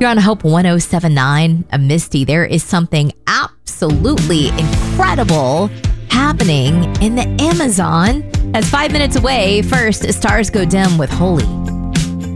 You're on Hope 1079, a Misty. There is something absolutely incredible happening in the Amazon. That's 5 minutes away. First, stars go dim with Holy.